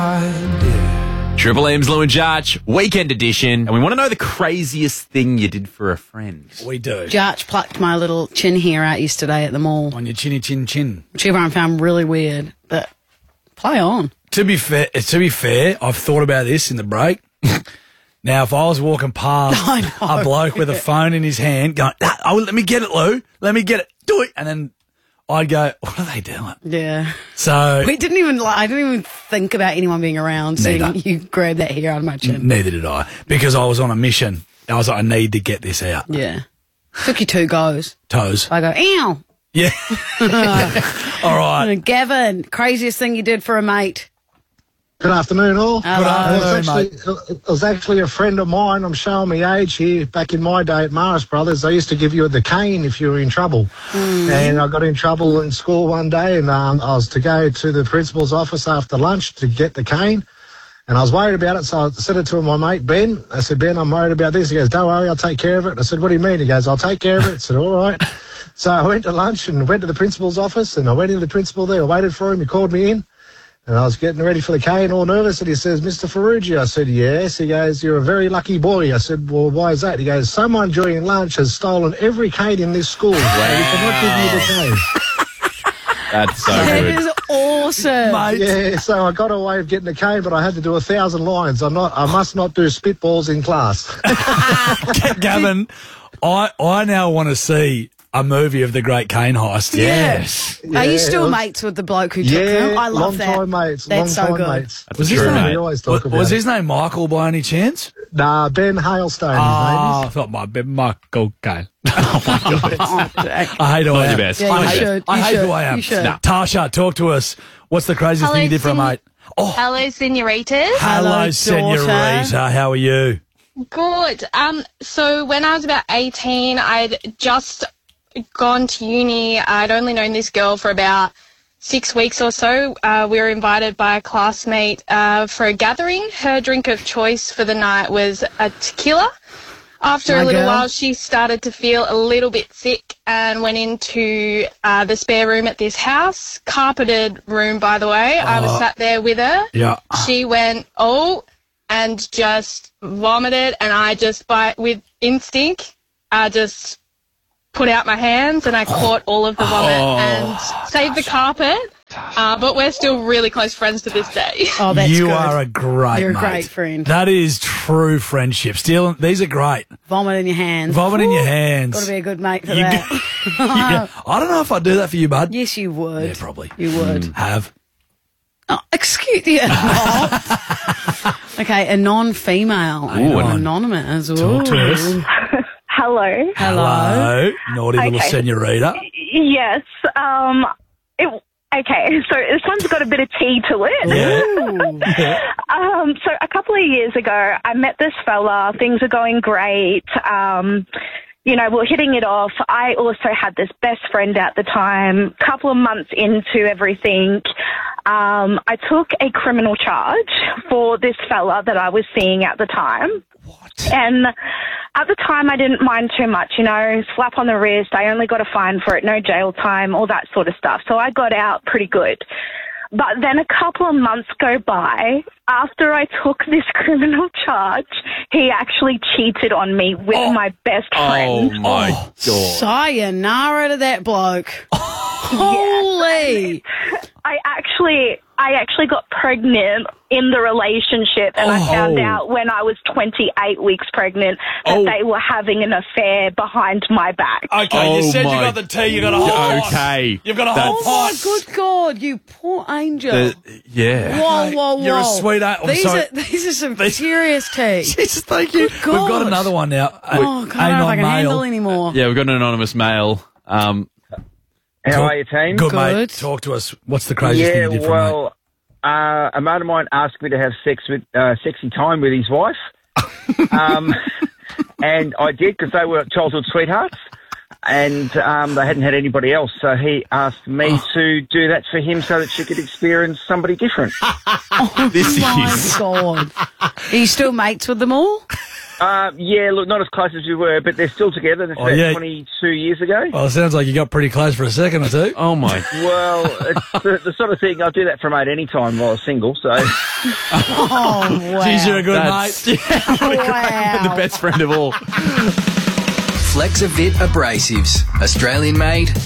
Triple M's Lou and Jarch, weekend edition. And we want to know the craziest thing you did for a friend. We do. Jarch plucked my little chin hair out yesterday at the mall, On your chinny chin chin. which everyone found really weird. But play on. To be fair, I've thought about this in the break. Now, if I was walking past I know. a bloke with a phone in his hand going, let me get it, Lou. Let me get it. Do it. And then I'd go, what are they doing? Yeah. So I didn't even think about anyone being around seeing Neither. you grab that hair out of my chin. neither did I, because I was on a mission. I was like, I need to get this out. Yeah. Took you 2 goes. Toes. I go, ow. Yeah. All right. Gavin, craziest thing you did for a mate. Good afternoon, all. afternoon, It was actually a friend of mine. I'm showing my age here. Back in my day at Morris Brothers, I used to give you the cane if you were in trouble. And I got in trouble in school one day, and I was to go to the principal's office after lunch to get the cane. And I was worried about it, so I said it to my mate, Ben. I said, Ben, I'm worried about this. He goes, don't worry, I'll take care of it. I said, what do you mean? He goes, I'll take care of it. I said, all right. So I went to lunch and went to the principal's office, and I went into the principal there. I waited for him. He called me in. And I was getting ready for the cane, all nervous, and he says, Mr. Ferrugia. I said, yes. He goes, you're a very lucky boy. I said, well, why is that? He goes, someone during lunch has stolen every cane in this school. Wow. So we cannot give you the cane. That's so That good. is awesome. Mate. Yeah, so I got away with getting the cane, but I had to do 1,000 lines. I must not do spitballs in class. Gavin, I now want to see a movie of the Great Cane Heist. Yes. Are you still mates with the bloke who took them? I love that. long time mates. That's so long time good. mates. Was his True, name? mate. We always talk about Was it. his name Michael by any chance? Nah, Ben Hailstone, his I name is. thought might be Michael Cane. Oh, I hate who I Not am. your best. Yeah, Not you your best. should. I You hate should. who I am. You should. Nah. Tasha, talk to us. What's the craziest thing you did for a mate? Oh, Hello, senoritas. hello, daughter. senorita. How are you? Good. So when I was about 18, I'd just gone to uni. I'd only known this girl for about 6 weeks or so. We were invited by a classmate for a gathering. Her drink of choice for the night was a tequila. After My a little girl. while, she started to feel a little bit sick and went into the spare room at this house. Carpeted room, by the way. I was sat there with her. Yeah. She went, and just vomited, and I just, with instinct, I just put out my hands and I caught all of the vomit and saved the carpet. But we're still really close friends to this day. Oh, that's You good. are a great You're a mate. great friend. That is true friendship. These are great. Vomit in your hands. Vomit in your hands. Got to be a good mate for You that. Yeah. I don't know if I'd do that for you, bud. Yes, you would. Yeah, probably. You would. Have. Oh, excuse you. Okay, a non-female. Ooh, Anonymous. Talk to Ooh. us. Hello. Hello. Naughty little Okay. senorita. Yes. Okay. So this one's got a bit of tea to it. Yeah. So a couple of years ago, I met this fella. Things are going great. We're hitting it off. I also had this best friend at the time. Couple of months into everything, I took a criminal charge for this fella that I was seeing at the time. What? And at the time, I didn't mind too much, slap on the wrist. I only got a fine for it, no jail time, all that sort of stuff. So I got out pretty good. But then a couple of months go by. After I took this criminal charge, he actually cheated on me with my best friend. Oh, my God. Sayonara to that bloke. Holy. I actually got pregnant in the relationship, and I found out when I was 28 weeks pregnant that they were having an affair behind my back. Okay, you Oh said you my- got the tea, you got a whole pot. Okay. You've got a whole Oh, my pot. good God, you poor angel. Yeah. Whoa, whoa, whoa. You're a sweet angel. These are some serious tea. Jesus, thank you. Good We've got God. another one now. Oh, God, I don't know if I can handle anymore. Yeah, we've got an anonymous male. How are you, team? Good, mate. Good. Talk to us. What's the craziest thing you did for a mate? A mate of mine asked me to have sexy time with his wife, and I did because they were childhood sweethearts, and they hadn't had anybody else. So he asked me to do that for him so that she could experience somebody different. This Oh, my is. God. Are you still mates with them all? Yeah, look, not as close as we were, but they're still together. That's about 22 years ago. Well, it sounds like you got pretty close for a second or two. Oh, my. Well, it's the sort of thing, I'll do that for a mate any time while I was single, so... Oh, wow. Geez, you're a good That's mate. Wow. the best friend of all. Flexavit Abrasives. Australian made,